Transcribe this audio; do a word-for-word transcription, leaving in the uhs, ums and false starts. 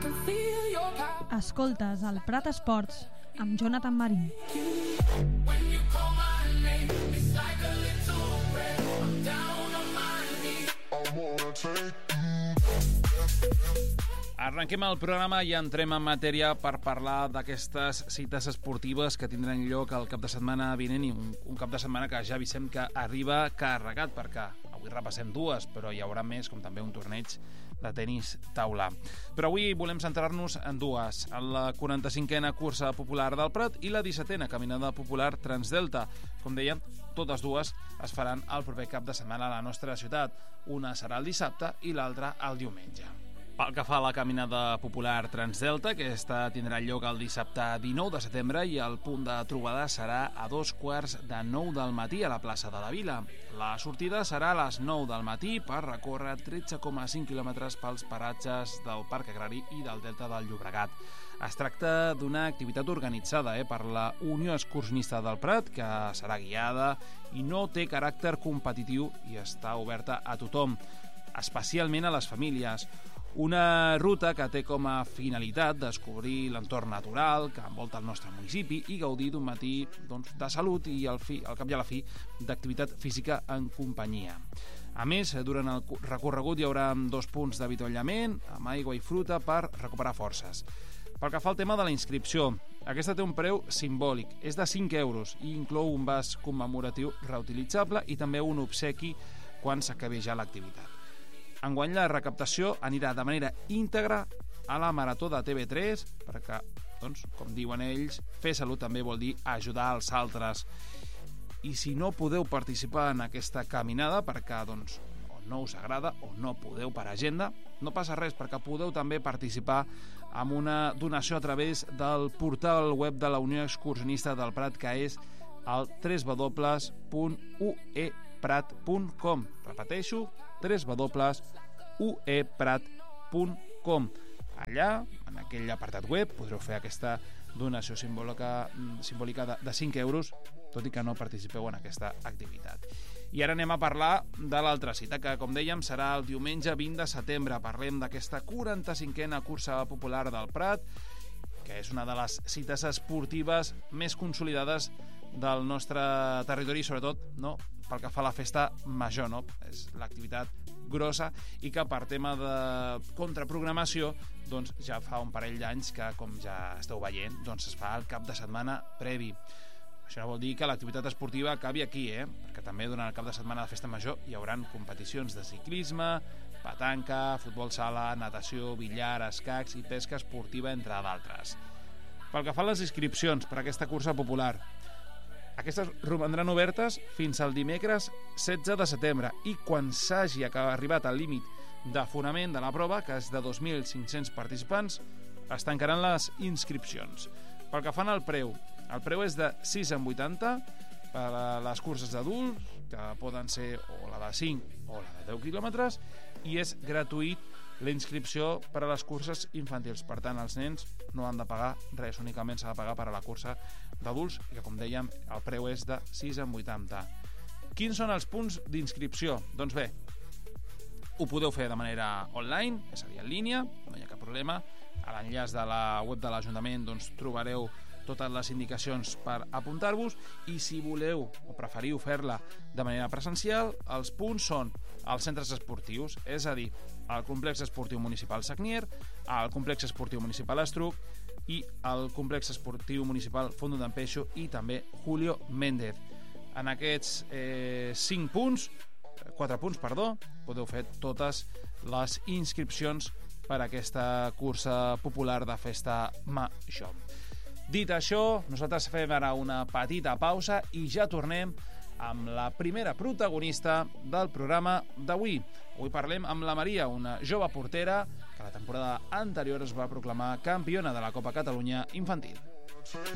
Escoltes el Prat Esports amb Jonathan Marín. Arrenquem el programa i entrem en matèria per parlar d'aquestes cites esportives que tindran lloc el cap de setmana vinent, i un, un cap de setmana que ja avisem que arriba carregat, perquè avui repassem dues, però hi haurà més, com també un torneig de tenis taula. Però avui volem centrar-nos en dues, en la quaranta-cinquena cursa popular del Prat i la dissetena caminada popular Transdelta. Com dèiem, totes dues es faran el proper cap de setmana a la nostra ciutat. Una serà el dissabte i l'altra el diumenge. Pel que fa a la caminada popular Transdelta, aquesta tindrà lloc el dissabte dinou de setembre i el punt de trobada serà a dos quarts de nou del matí a la plaça de la Vila. La sortida serà a les nou del matí per recórrer tretze coma cinc quilòmetres pels paratges del Parc Agrari i del Delta del Llobregat. Es tracta d'una activitat organitzada eh, per la Unió Excursionista del Prat, que serà guiada i no té caràcter competitiu i està oberta a tothom, especialment a les famílies. Una ruta que té com a finalitat descobrir l'entorn natural que envolta el nostre municipi i gaudir d'un matí doncs, de salut i al, fi, al cap i a la fi d'activitat física en companyia. A més, durant el recorregut hi haurà dos punts d'avituallament amb aigua i fruita per recuperar forces. Pel que fa al tema de la inscripció, aquesta té un preu simbòlic, és de cinc euros i inclou un vas commemoratiu reutilitzable i també un obsequi quan s'acabi ja l'activitat. Enguany la recaptació anirà de manera íntegra a la Marató de T V tres, perquè, doncs, com diuen ells, fer salut també vol dir ajudar els altres. I si no podeu participar en aquesta caminada perquè doncs, o no us agrada o no podeu per agenda, no passa res, perquè podeu també participar amb una donació a través del portal web de la Unió Excursionista del Prat, que és el w w w punt u e prat punt com. Repeteixo, w w w punt u e prat punt com. Allà, en aquell apartat web, podreu fer aquesta donació simbòlica, simbòlica de, de cinc euros, tot i que no participeu en aquesta activitat. I ara anem a parlar de l'altra cita, que, com dèiem, serà el diumenge vint de setembre. Parlem d'aquesta quaranta-cinquena cursa popular del Prat, que és una de les cites esportives més consolidades del nostre territori, sobretot no, pel que fa a la festa major, no? És l'activitat grossa i que per tema de contraprogramació doncs, ja fa un parell d'anys que, com ja esteu veient, doncs es fa el cap de setmana previ. Això vol dir que l'activitat esportiva acabi aquí, eh? Perquè també durant el cap de setmana de festa major hi haurà competicions de ciclisme, petanca, futbol sala, natació, billar, escacs i pesca esportiva, entre d'altres. Pel que fa a les inscripcions per a aquesta cursa popular, aquestes romandran obertes fins al dimecres setze de setembre i quan s'hagi arribat al límit d'aforament de la prova, que és de dos mil cinc-cents participants, es tancaran les inscripcions. Pel que fan al preu, el preu és de sis coma vuitanta per a les curses d'adults, que poden ser o la de cinc o la de deu quilòmetres, i és gratuït la inscripció per a les curses infantils. Per tant, els nens no han de pagar res, únicament s'ha de pagar per a la cursa d'adults, i que, com dèiem, el preu és de sis coma vuitanta. Quins són els punts d'inscripció? Doncs bé, ho podeu fer de manera online, és a dir, en línia, no hi ha cap problema. A l'enllaç de la web de l'Ajuntament doncs, trobareu totes les indicacions per apuntar-vos, i si voleu o preferiu fer-la de manera presencial, els punts són als centres esportius, és a dir, al Complex Esportiu Municipal Sagnier, al Complex Esportiu Municipal Estruc i al Complex Esportiu Municipal Fondo d'Empeixo i també Julio Méndez. En aquests eh, cinc punts, quatre punts, perdó, podeu fer totes les inscripcions per a aquesta cursa popular de festa major. Dit això, nosaltres fem ara una petita pausa i ja tornem amb la primera protagonista del programa d'avui. Avui parlem amb la Maria, una jove portera que la temporada anterior es va proclamar campiona de la Copa Catalunya Infantil.